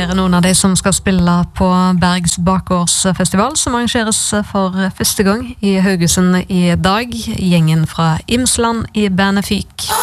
presentere noen av de som skal spille på Bergs bakgårdsfestival, som arrangeres for første gang i Haugesund i dag. Gjengen fra Imsland i bandet Fyk.